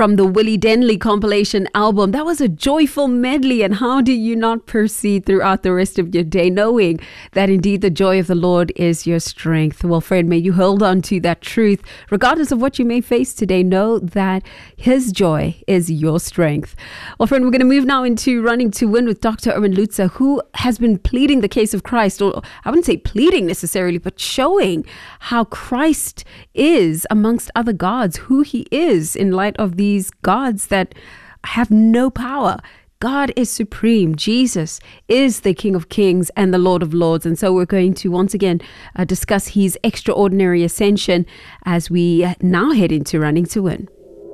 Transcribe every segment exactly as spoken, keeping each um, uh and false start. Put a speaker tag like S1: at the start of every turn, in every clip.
S1: from the Willie Denley compilation album. That was a joyful medley. And how do you not proceed throughout the rest of your day knowing that indeed the joy of the Lord is your strength? Well, friend, may you hold on to that truth. Regardless of what you may face today, know that His joy is your strength. Well, friend, we're going to move now into Running to Win with Doctor Erwin Lutzer, who has been pleading the case of Christ, or I wouldn't say pleading necessarily, but showing how Christ is amongst other gods, who He is in light of these gods that have no power. God is supreme. Jesus is the King of Kings and the Lord of Lords. And so we're going to once again uh, discuss His extraordinary ascension as we uh, now head into Running to Win.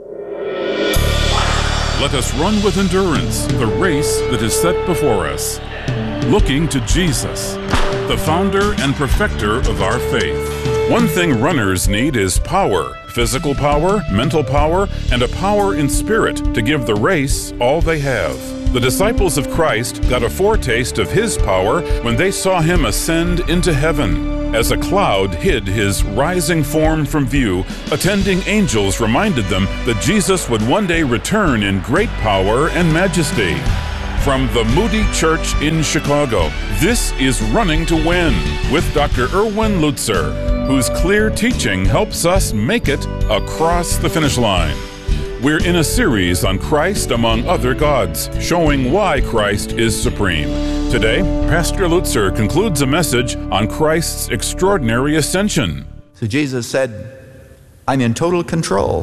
S2: Let us run with endurance the race that is set before us, looking to Jesus, the founder and perfecter of our faith. One thing runners need is power, physical power, mental power, and a power in spirit to give the race all they have. The disciples of Christ got a foretaste of His power when they saw Him ascend into heaven. As a cloud hid His rising form from view, attending angels reminded them that Jesus would one day return in great power and majesty. From the Moody Church in Chicago, this is Running to Win with Doctor Erwin Lutzer, whose clear teaching helps us make it across the finish line. We're in a series on Christ among other gods, showing why Christ is supreme. Today, Pastor Lutzer concludes a message on Christ's extraordinary ascension.
S3: So Jesus said, I'm in total control,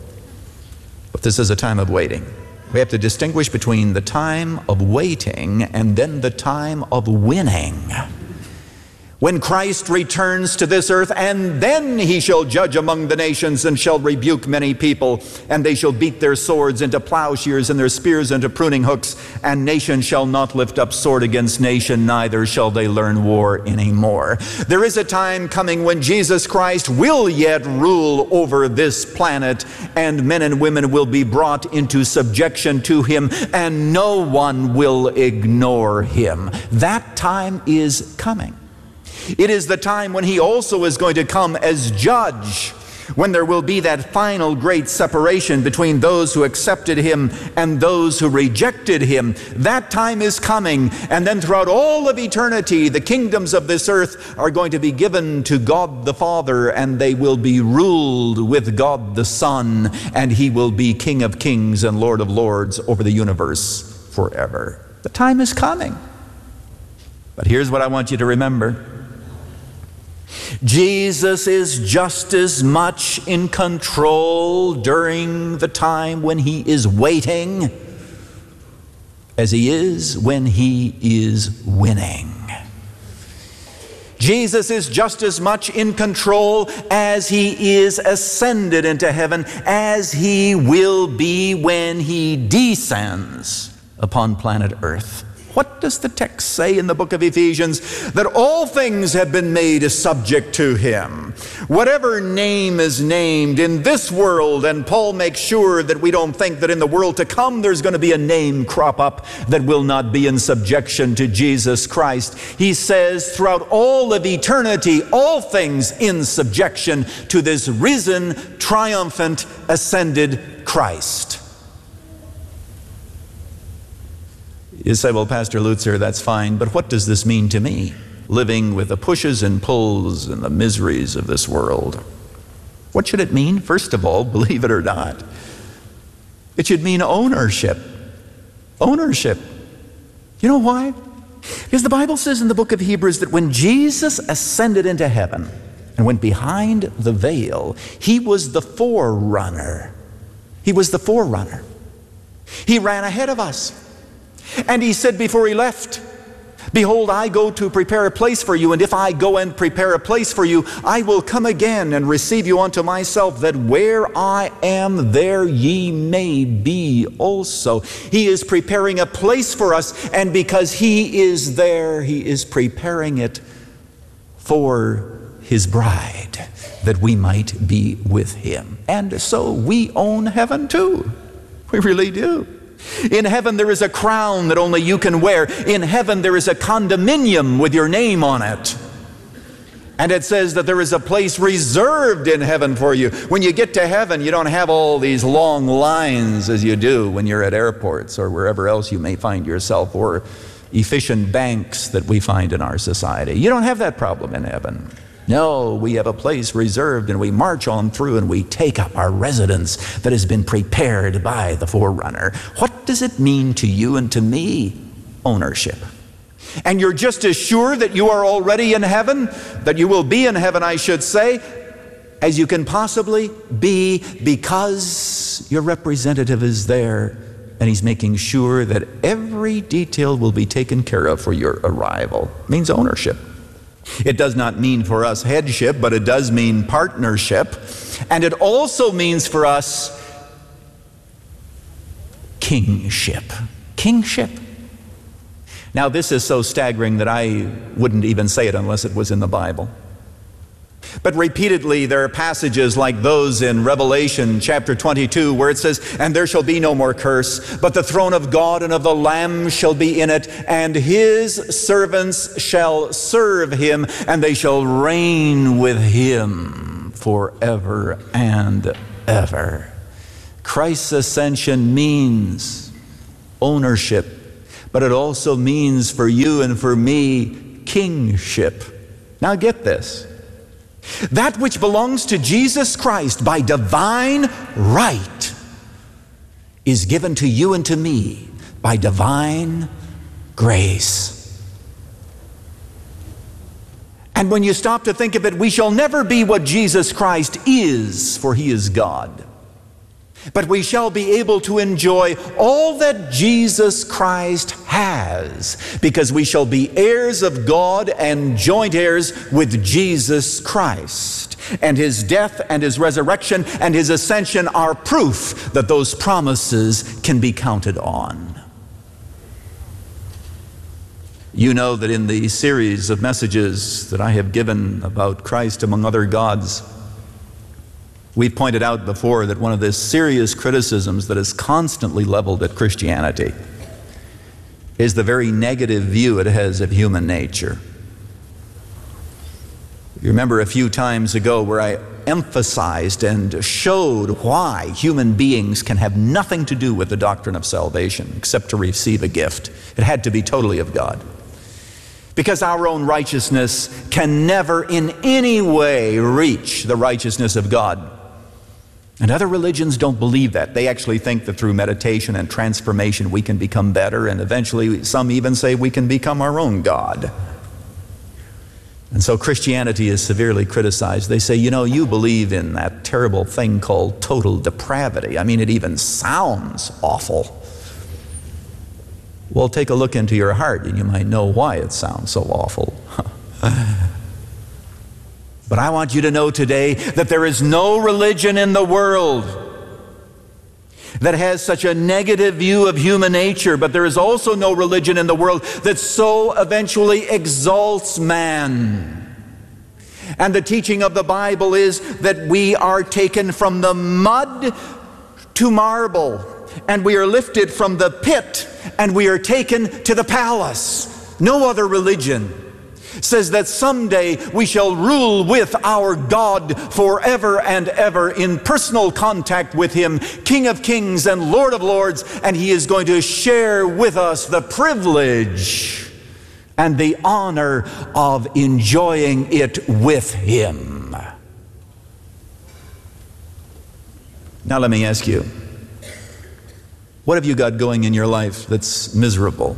S3: but this is a time of waiting. We have to distinguish between the time of waiting and then the time of winning. When Christ returns to this earth, and then He shall judge among the nations and shall rebuke many people, and they shall beat their swords into plowshares and their spears into pruning hooks, and nation shall not lift up sword against nation, neither shall they learn war anymore. There is a time coming when Jesus Christ will yet rule over this planet, and men and women will be brought into subjection to Him, and no one will ignore Him. That time is coming. It is the time when He also is going to come as judge, when there will be that final great separation between those who accepted Him and those who rejected Him. That time is coming, and then throughout all of eternity, the kingdoms of this earth are going to be given to God the Father, and they will be ruled with God the Son, and He will be King of Kings and Lord of Lords over the universe forever. The time is coming. But here's what I want you to remember. Jesus is just as much in control during the time when He is waiting as He is when He is winning. Jesus is just as much in control as He is ascended into heaven as He will be when He descends upon planet Earth. What does the text say in the book of Ephesians? That all things have been made subject to Him. Whatever name is named in this world, and Paul makes sure that we don't think that in the world to come there's going to be a name crop up that will not be in subjection to Jesus Christ. He says throughout all of eternity, all things in subjection to this risen, triumphant, ascended Christ. You say, well, Pastor Lutzer, that's fine, but what does this mean to me, living with the pushes and pulls and the miseries of this world? What should it mean? First of all, believe it or not, it should mean ownership. Ownership. You know why? Because the Bible says in the book of Hebrews that when Jesus ascended into heaven and went behind the veil, He was the forerunner. He was the forerunner. He ran ahead of us. And He said before He left, behold, I go to prepare a place for you, and if I go and prepare a place for you, I will come again and receive you unto myself, that where I am, there ye may be also. He is preparing a place for us, and because He is there, He is preparing it for His bride, that we might be with Him. And so we own heaven too. We really do. In heaven there is a crown that only you can wear. In heaven there is a condominium with your name on it. And it says that there is a place reserved in heaven for you. When you get to heaven, you don't have all these long lines as you do when you're at airports or wherever else you may find yourself, or efficient banks that we find in our society. You don't have that problem in heaven. No, we have a place reserved, and we march on through and we take up our residence that has been prepared by the forerunner. What does it mean to you and to me? Ownership. And you're just as sure that you are already in heaven, that you will be in heaven, I should say, as you can possibly be, because your representative is there and he's making sure that every detail will be taken care of for your arrival. It means ownership. It does not mean for us headship, but it does mean partnership. And it also means for us kingship. Kingship. Now, this is so staggering that I wouldn't even say it unless it was in the Bible. But repeatedly there are passages like those in Revelation chapter twenty-two where it says, "And there shall be no more curse, but the throne of God and of the Lamb shall be in it, and his servants shall serve him, and they shall reign with him forever and ever." Christ's ascension means ownership, but it also means for you and for me kingship. Now get this. That which belongs to Jesus Christ by divine right is given to you and to me by divine grace. And when you stop to think of it, we shall never be what Jesus Christ is, for he is God. But we shall be able to enjoy all that Jesus Christ has, because we shall be heirs of God and joint heirs with Jesus Christ. And his death and his resurrection and his ascension are proof that those promises can be counted on. You know that in the series of messages that I have given about Christ among other gods, we've pointed out before that one of the serious criticisms that is constantly leveled at Christianity is the very negative view it has of human nature. You remember a few times ago where I emphasized and showed why human beings can have nothing to do with the doctrine of salvation except to receive a gift. It had to be totally of God. Because our own righteousness can never in any way reach the righteousness of God. And other religions don't believe that. They actually think that through meditation and transformation we can become better, and eventually some even say we can become our own God. And so Christianity is severely criticized. They say, you know, you believe in that terrible thing called total depravity. I mean, it even sounds awful. Well, take a look into your heart and you might know why it sounds so awful. But I want you to know today that there is no religion in the world that has such a negative view of human nature, but there is also no religion in the world that so eventually exalts man. And the teaching of the Bible is that we are taken from the mud to marble, and we are lifted from the pit, and we are taken to the palace. No other religion says that someday we shall rule with our God forever and ever in personal contact with him, King of Kings and Lord of Lords, and he is going to share with us the privilege and the honor of enjoying it with him. Now let me ask you, what have you got going in your life that's miserable?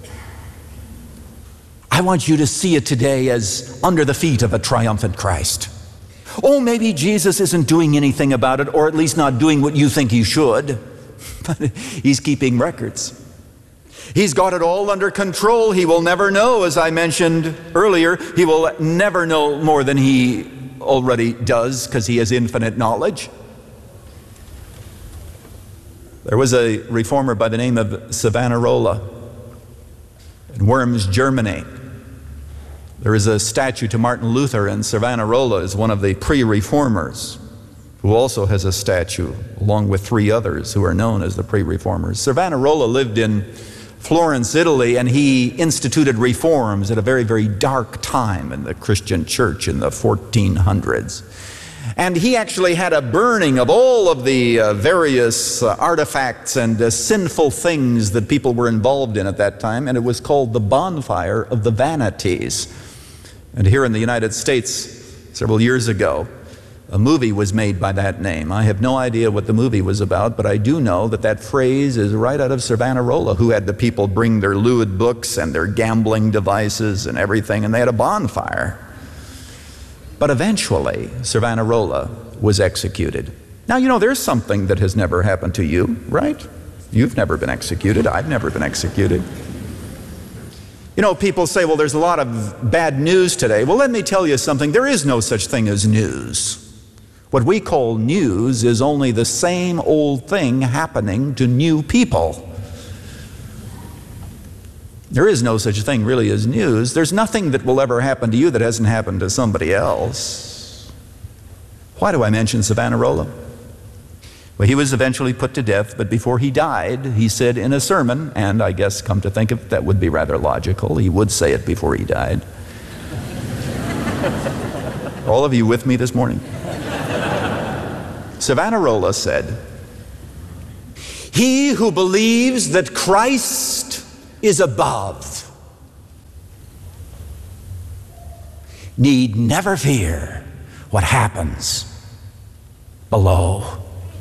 S3: I want you to see it today as under the feet of a triumphant Christ. Oh, maybe Jesus isn't doing anything about it, or at least not doing what you think he should, but he's keeping records. He's got it all under control. He will never know, as I mentioned earlier, he will never know more than he already does because he has infinite knowledge. There was a reformer by the name of Savonarola in Worms, Germany. There is a statue to Martin Luther, and Savonarola is one of the pre-reformers who also has a statue along with three others who are known as the pre-reformers. Savonarola lived in Florence, Italy, and he instituted reforms at a very, very dark time in the Christian church in the fourteen hundreds. And he actually had a burning of all of the uh, various uh, artifacts and uh, sinful things that people were involved in at that time, and it was called the Bonfire of the Vanities. And here in the United States, several years ago, a movie was made by that name. I have no idea what the movie was about, but I do know that that phrase is right out of Savonarola, who had the people bring their lewd books and their gambling devices and everything, and they had a bonfire. But eventually, Savonarola was executed. Now, you know, there's something that has never happened to you, right? You've never been executed. I've never been executed. You know, people say, well, there's a lot of bad news today. Well, let me tell you something. There is no such thing as news. What we call news is only the same old thing happening to new people. There is no such thing really as news. There's nothing that will ever happen to you that hasn't happened to somebody else. Why do I mention Savonarola? Well, he was eventually put to death, but before he died, he said in a sermon, and I guess come to think of it, that would be rather logical. He would say it before he died. All of you with me this morning? Savonarola said, "He who believes that Christ is above need never fear what happens below."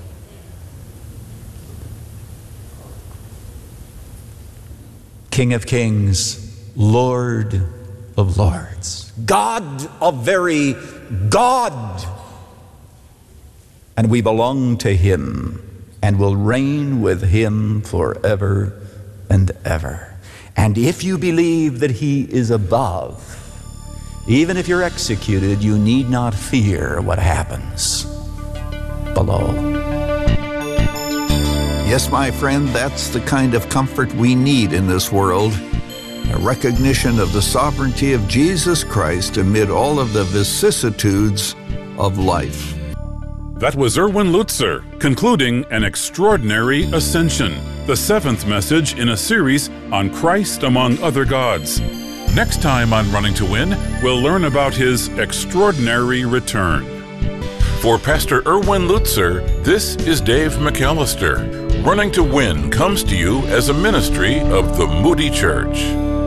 S3: King of kings, Lord of lords, God of very God. And we belong to him and will reign with him forever and ever. And if you believe that he is above, even if you're executed, you need not fear what happens below.
S4: Yes, my friend, that's the kind of comfort we need in this world. A recognition of the sovereignty of Jesus Christ amid all of the vicissitudes of life.
S2: That was Erwin Lutzer concluding An Extraordinary Ascension, the seventh message in a series on Christ among other gods. Next time on Running to Win, we'll learn about his extraordinary return. For Pastor Erwin Lutzer, this is Dave McAllister. Running to Win comes to you as a ministry of the Moody Church.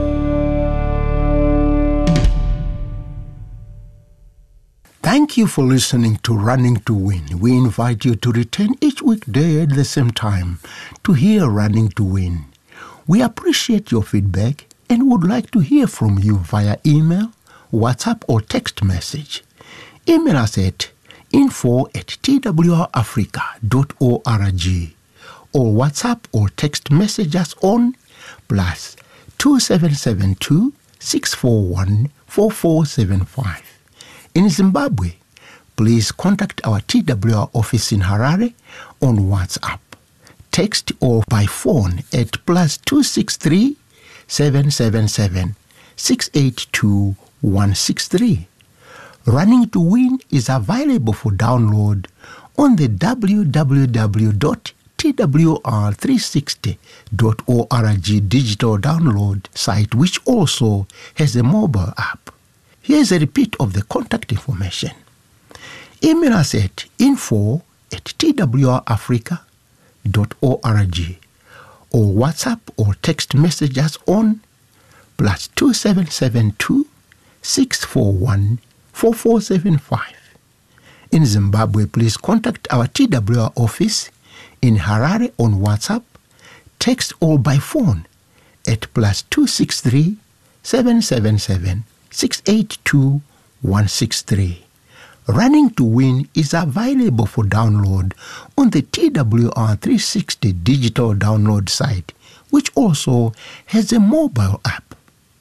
S5: Thank you for listening to Running to Win. We invite you to return each weekday at the same time to hear Running to Win. We appreciate your feedback and would like to hear from you via email, WhatsApp, or text message. Email us at info at t w r africa dot org or WhatsApp or text message us on plus two seven seven two, six four one, four four seven five. In Zimbabwe, please contact our T W R office in Harare on WhatsApp, text or by phone at plus two six three, seven seven seven, six eight two, one six three. Running to Win is available for download on the w w w dot t w r three sixty dot org digital download site, which also has a mobile app. Here's a repeat of the contact information. Email us at info at t w r africa dot org or WhatsApp or text message us on plus two seven seven two, six four one, four four seven five. In Zimbabwe, please contact our T W R office in Harare on WhatsApp, text or by phone at plus two six three, seven seven seven, six eight two, one six three. Running to Win is available for download on the T W R three sixty digital download site, which also has a mobile app.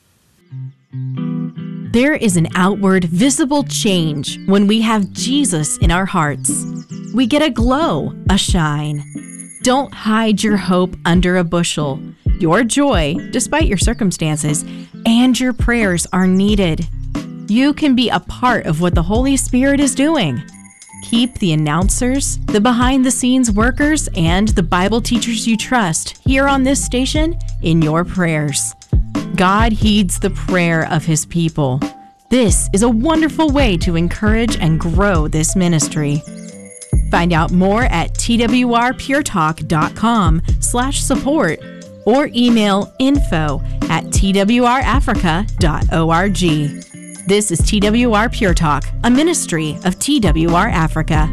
S6: There is an outward, visible change when we have Jesus in our hearts. We get a glow, a shine. Don't hide your hope under a bushel. Your joy, despite your circumstances, and your prayers are needed. You can be a part of what the Holy Spirit is doing. Keep the announcers, the behind-the-scenes workers, and the Bible teachers you trust here on this station in your prayers. God heeds the prayer of His people. This is a wonderful way to encourage and grow this ministry. Find out more at twrpuretalk.com slash support or email info at twrafrica.org. This is T W R Pure Talk, a ministry of T W R Africa.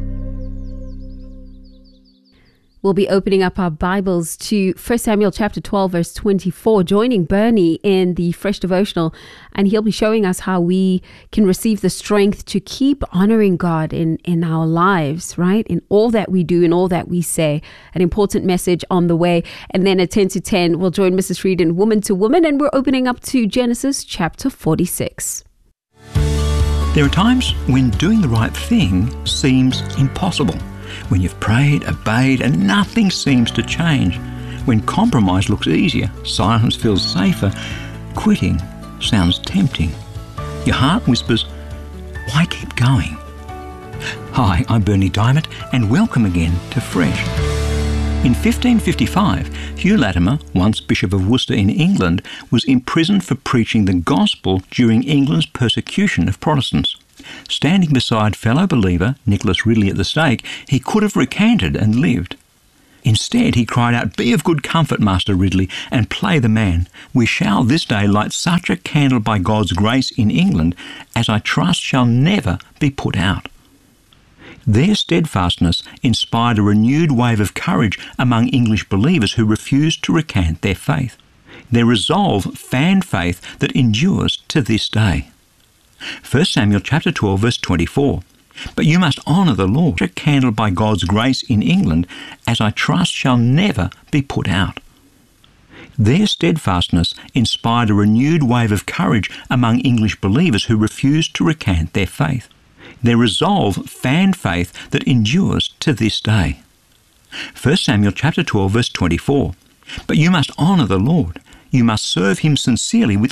S1: We'll be opening up our Bibles to First Samuel chapter twelve, verse twenty-four, joining Bernie in the Fresh Devotional, and he'll be showing us how we can receive the strength to keep honoring God in, in our lives, right? In all that we do, in all that we say. An important message on the way. And then at ten to ten, we'll join Missus Reed in Woman to Woman, and we're opening up to Genesis chapter forty-six.
S7: There are times when doing the right thing seems impossible. When you've prayed, obeyed, and nothing seems to change. When compromise looks easier, silence feels safer, quitting sounds tempting. Your heart whispers, why keep going? Hi, I'm Bernie Diamond, and welcome again to Fresh. In fifteen fifty-five, Hugh Latimer, once Bishop of Worcester in England, was imprisoned for preaching the gospel during England's persecution of Protestants. Standing beside fellow believer Nicholas Ridley at the stake, he could have recanted and lived. Instead, he cried out, "Be of good comfort, Master Ridley, and play the man. We shall this day light such a candle by God's grace in England as I trust shall never be put out." Their steadfastness inspired a renewed wave of courage among English believers who refused to recant their faith. Their resolve fanned faith that endures to this day. First Samuel chapter twelve, verse twenty-four. But you must honour the Lord, a candle by God's grace in England, as I trust shall never be put out. Their steadfastness inspired a renewed wave of courage among English believers who refused to recant their faith. Their resolve fanned faith that endures to this day. First Samuel chapter twelve, verse twenty-four. But you must honour the Lord. You must serve Him sincerely with